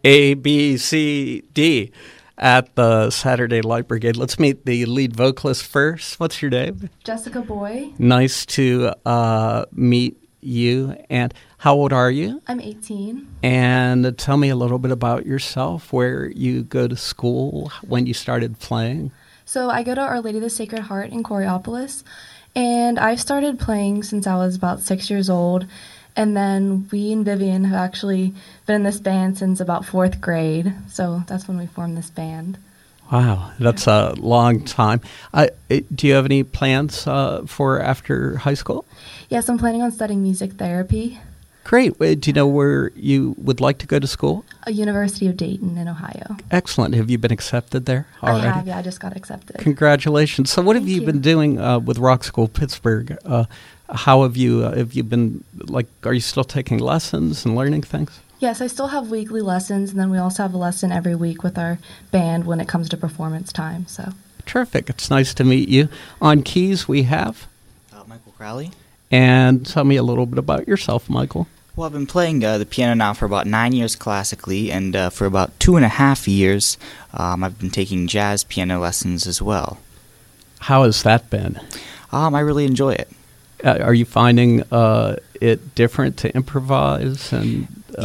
A, B, C, D at the Saturday Light Brigade. Let's meet the lead vocalist first. What's your name? Jessica Boy. Nice to meet you. And how old are you? I'm 18. And tell me a little bit about yourself, where you go to school, when you started playing. So I go to Our Lady of the Sacred Heart in Coriopolis, and I've started playing since I was about 6 years old. And then we and Vivian have actually been in this band since about 4th grade. So that's when we formed this band. Wow, that's a long time. Do you have any plans for after high school? Yes, I'm planning on studying music therapy. Great. Do you know where you would like to go to school? University of Dayton in Ohio. Excellent. Have you been accepted there already? I have, yeah. I just got accepted. Congratulations. So what have Thank you you. been doing with Rock School Pittsburgh? How have you been, are you still taking lessons and learning things? Yes, I still have weekly lessons, and then we also have a lesson every week with our band when it comes to performance time. So Terrific. It's nice to meet you. On keys, we have Michael Crowley. And tell me a little bit about yourself, Michael. Well, I've been playing the piano now for about 9 years classically, and for about 2.5 years I've been taking jazz piano lessons as well. How has that been? I really enjoy it. Are you finding it different to improvise and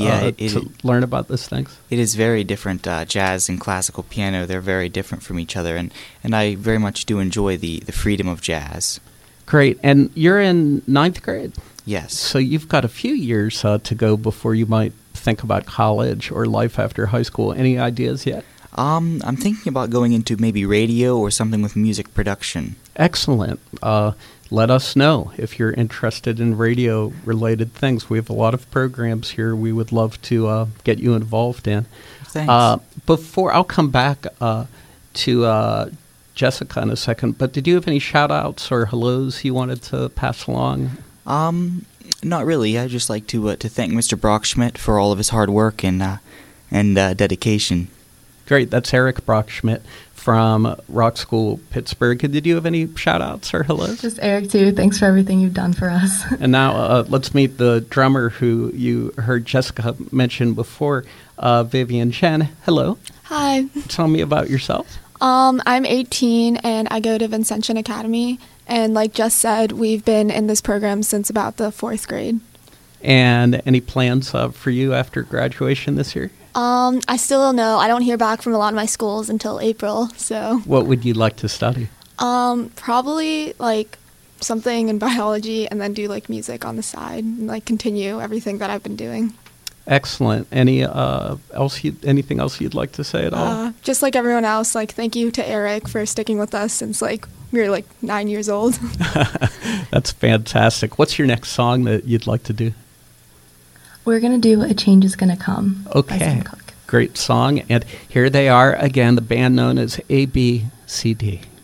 to learn about these things? It is very different. Jazz and classical piano, they're very different from each other, and I very much do enjoy the freedom of jazz. Great. And you're in 9th grade? Yes. So you've got a few years to go before you might think about college or life after high school. Any ideas yet? I'm thinking about going into maybe radio or something with music production. Excellent. Let us know if you're interested in radio-related things. We have a lot of programs here we would love to get you involved in. Thanks. I'll come back to Jessica in a second, but did you have any shout-outs or hellos you wanted to pass along? Not really. I'd just like to thank Mr. Brockschmidt for all of his hard work and dedication. Great. That's Eric Brockschmidt from Rock School Pittsburgh. Did you have any shout-outs or hellos? just Eric, too. Thanks for everything you've done for us. And now let's meet the drummer who you heard Jessica mention before, Vivian Chen. Hello. Hi. Tell me about yourself. I'm 18 and I go to Vincentian Academy. And like Jess said, we've been in this program since about the 4th grade. And any plans for you after graduation this year? I still don't know. I don't hear back from a lot of my schools until April, so. What would you like to study? Probably like something in biology and then do like music on the side and like continue everything that I've been doing. Excellent. Anything else you'd like to say at all? Just like everyone else, like thank you to Eric for sticking with us since like we were like 9 years old. That's fantastic. What's your next song that you'd like to do? We're going to do A Change Is Gonna Come. Okay. By Sam Cooke. Great song. And here they are again, the band known as ABCD.